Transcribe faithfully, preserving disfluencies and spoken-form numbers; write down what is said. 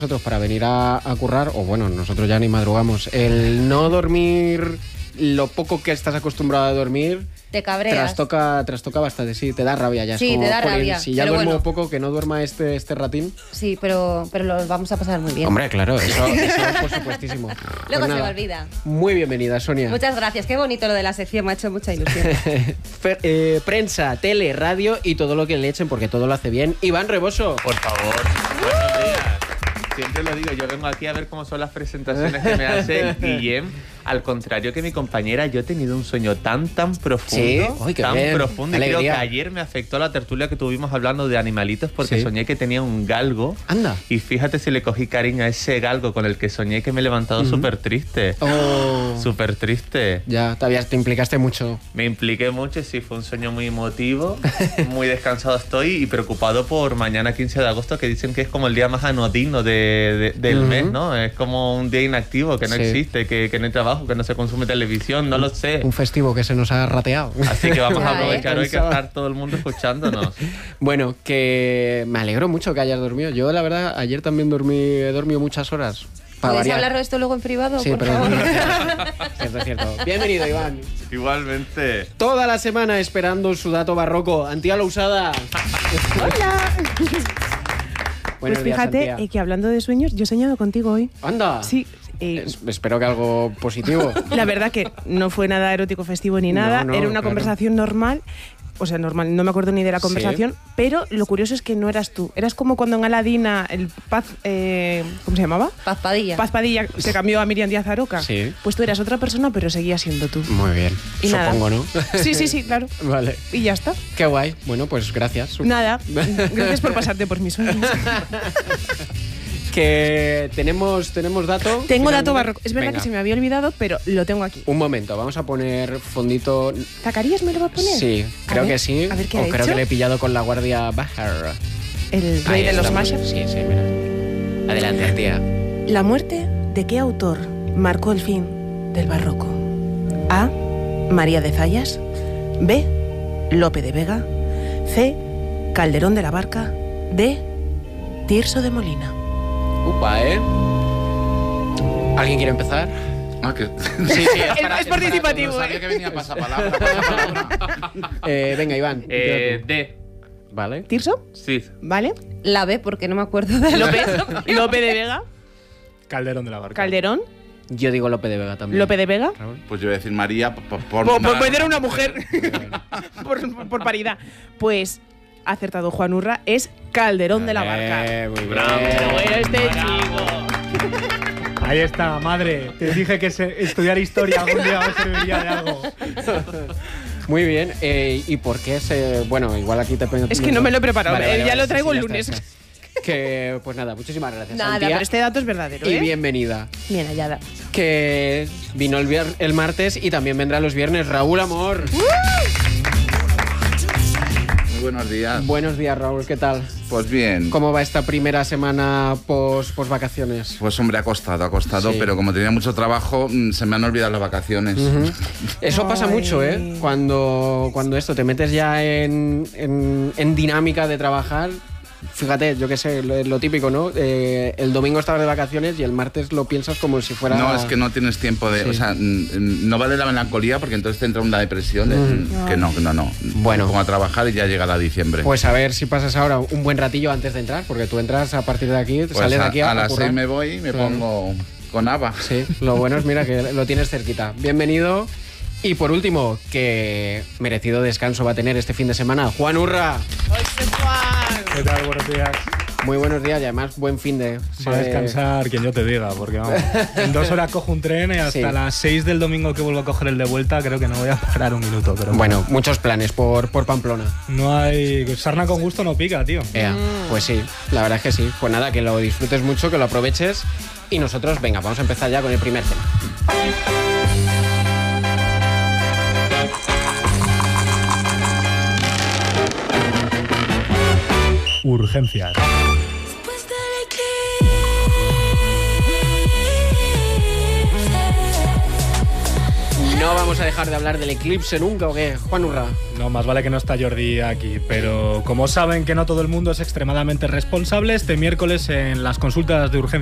nosotros para venir a, a currar, o bueno, nosotros ya ni madrugamos, el no dormir lo poco que estás acostumbrado a dormir, te cabreas. Trastoca, trastoca bastante, sí, te da rabia ya. Sí, es como, te da jolín, rabia. Si ya pero duermo bueno. poco, que no duerma este, este ratín. Sí, pero, pero lo vamos a pasar muy bien. Hombre, claro, eso, eso por supuestísimo. Luego Pues se nada, me olvida. Muy bienvenida, Sonia. Muchas gracias, qué bonito lo de la sección, me ha hecho mucha ilusión. Fer, eh, prensa, tele, radio y todo lo que le echen, porque todo lo hace bien. Iván Reboso. Por favor, buenos días. Siempre lo digo, yo vengo aquí a ver cómo son las presentaciones que me hace Guillem. Al contrario que mi compañera, yo he tenido un sueño tan, tan profundo, ¿Sí? Uy, qué tan bien. profundo. Y Alegría. creo que ayer me afectó la tertulia que tuvimos hablando de animalitos porque Sí. soñé que tenía un galgo. Anda. Y fíjate si le cogí cariño a ese galgo con el que soñé que me he levantado Ujú. súper triste. Oh. Súper triste. Ya, todavía te implicaste mucho. Me impliqué mucho y sí, fue un sueño muy emotivo. Muy descansado estoy y preocupado por mañana quince de agosto, que dicen que es como el día más anodino de, de- del Ujú. mes, ¿no? Es como un día inactivo, que no Sí. existe, que, que no hay trabajo, que no se consume televisión, no lo sé. Un festivo que se nos ha rateado. Así que vamos Ya, a ¿eh? aprovechar hoy que Pensaba. estar todo el mundo escuchándonos. Bueno, que me alegro mucho que hayas dormido. Yo, la verdad, ayer también dormí, he dormido muchas horas. Para ¿Puedes variar. hablar de esto luego en privado, Sí, por pero favor? no, no, cierto, es cierto. Bienvenido, Iván. Igualmente. Toda la semana esperando su dato barroco. Antía la usada. Hola. Buenos Pues días, fíjate Antía. eh, que hablando de sueños, yo he soñado contigo hoy. Anda. Sí. eh, Es- espero que algo positivo. la verdad que no fue nada erótico festivo ni No, nada, no, era una claro. conversación normal. O sea, normal, no me acuerdo ni de la Sí. conversación, pero lo curioso es que no eras tú. Eras como cuando en Aladina el Paz, eh, ¿cómo se llamaba? Paz Padilla. Paz Padilla se cambió a Miriam Díaz Aroca. Sí. Pues tú eras otra persona, pero seguías siendo tú. Muy bien. Y nada. Supongo, ¿no? Sí, sí, sí, claro. Vale. Y ya está. Qué guay. Bueno, pues gracias. Nada. Gracias por pasarte por mis sueños. Que tenemos, tenemos dato. Tengo Finalmente. dato barroco. Es verdad Venga. que se me había olvidado, pero lo tengo aquí. Un momento, vamos a poner fondito. ¿Zacarías me lo va a poner? Sí, A creo ver, que sí. A ver qué o ha creo hecho. que le he pillado con la guardia baja. El rey Ahí de los estamos. mashups. Sí, sí, mira. Adelante, tía. ¿La muerte de qué autor marcó el fin del barroco? A. María de Zayas. B. Lope de Vega. C. Calderón de la Barca. D. Tirso de Molina. Upa, ¿eh? ¿Alguien quiere empezar? Ah, que... Sí, sí, Es- para- es participativo, No sabía ¿eh? que venía pasapalabra, pasapalabra. Eh, venga, Iván. Eh, empieza tú. D. Vale. ¿Tirso? Sí. ¿Vale? La B, porque no me acuerdo de lo Lope, Lope de Vega. Calderón de la Barca. Calderón. Yo digo Lope de Vega también. Lope de Vega. Raúl. Pues yo voy a decir María por, por, Por, por nada. meter a una mujer. por, por paridad. Pues acertado Juan Urra, es Calderón de la Barca. Eh, muy bien. Bravo. Bueno, este chico. Ahí está, madre. Te dije que se- estudiar historia algún día me serviría de algo. Muy bien. Eh, ¿Y por qué se.? Bueno, igual aquí te Es que no me lo he preparado, Vale, eh, vale, ya vale, lo sí, traigo sí, el ya lunes. está, está. Que, pues nada, muchísimas gracias. Nada, Antía, pero este dato es verdadero, Y ¿eh? bienvenida. Bien hallada. Que vino el, vier- el martes y también vendrá los viernes. Raúl Amor. Muy buenos días. Buenos días, Raúl. ¿Qué tal? Pues bien. ¿Cómo va esta primera semana post, post vacaciones? Pues hombre, ha costado, ha costado, Sí. pero como tenía mucho trabajo, mm, se me han olvidado las vacaciones. Ujú. Eso pasa Ay. mucho, ¿eh? Cuando, cuando esto te metes ya en, en, en dinámica de trabajar. Fíjate, yo qué sé, lo, lo típico, ¿no? Eh, el domingo estabas de vacaciones y el martes lo piensas como si fuera... No, es que no tienes tiempo de... Sí. O sea, mm, mm, no vale la melancolía porque entonces te entra una depresión. de, mm, Que no, que no, no. Bueno. Me pongo a trabajar y ya llegará diciembre. Pues a ver si pasas ahora un buen ratillo antes de entrar, porque tú entras a partir de aquí, Pues sales de a, aquí a, a a las currar. seis me voy y me Claro. pongo con Ava. Sí, lo bueno es, mira, que lo tienes cerquita. Bienvenido. Y por último, que merecido descanso va a tener este fin de semana, Juan Urra. ¿Qué tal? Buenos días. Muy buenos días y además buen fin de... Va a se- descansar quien yo te diga, porque vamos, en dos horas cojo un tren y hasta Sí. las seis del domingo que vuelvo a coger el de vuelta creo que no voy a parar un minuto. Pero Bueno, muchos planes por, por Pamplona. no hay... Sarna con gusto no pica, tío. Ea, pues sí, la verdad es que sí. Pues nada, que lo disfrutes mucho, que lo aproveches. Y nosotros, venga, vamos a empezar ya con el primer tema. Urgencias. Después del eclipse, No vamos a dejar de hablar del eclipse nunca, ¿o qué? Juan Urra. No, más vale que no está Jordi aquí, pero como saben que no todo el mundo es extremadamente responsable, este miércoles en las consultas de urgencia